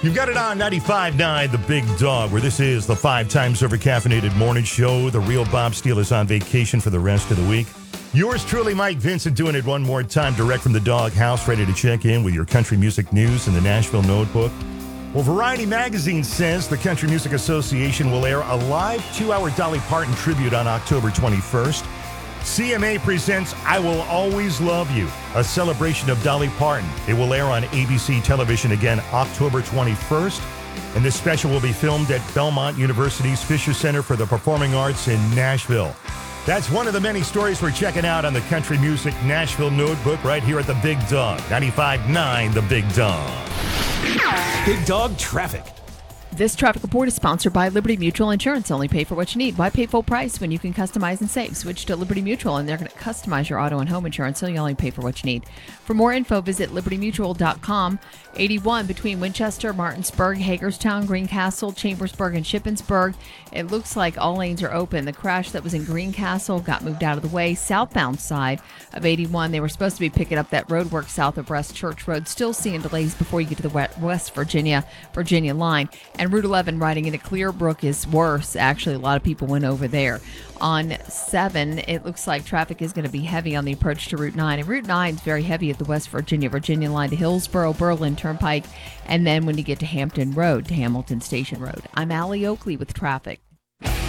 You've got it on 95.9 The Big Dog, where this is the 5 times over caffeinated morning show. The real Bob Steele is on vacation for the rest of the week. Yours truly, Mike Vincent, doing it one more time, direct from the dog house, ready to check in with your country music news in the Nashville Notebook. Well, Variety Magazine says the Country Music Association will air a live 2-hour Dolly Parton tribute on October 21st. CMA presents I Will Always Love You, a celebration of Dolly Parton. It will air on ABC television again October 21st, and this special will be filmed at Belmont University's Fisher Center for the Performing Arts in Nashville. That's one of the many stories we're checking out on the Country Music Nashville Notebook right here at the Big Dog. 95.9 The Big Dog. Big Dog Traffic. This traffic report is sponsored by Liberty Mutual Insurance. Only pay for what you need. Why pay full price when you can customize and save? Switch to Liberty Mutual, and they're going to customize your auto and home insurance, so you only pay for what you need. For more info, visit libertymutual.com. 81 between Winchester, Martinsburg, Hagerstown, Greencastle, Chambersburg, and Shippensburg. It looks like all lanes are open. The crash that was in Greencastle got moved out of the way. Southbound side of 81, they were supposed to be picking up that road work south of West Church Road. Still seeing delays before you get to the West Virginia line. And Route 11 riding into Clearbrook is worse. Actually, a lot of people went over there. On 7, it looks like traffic is going to be heavy on the approach to Route 9. And Route 9 is very heavy at the West Virginia line to Hillsborough, Berlin Turnpike, and then when you get to Hampton Road, to Hamilton Station Road. I'm Allie Oakley with traffic.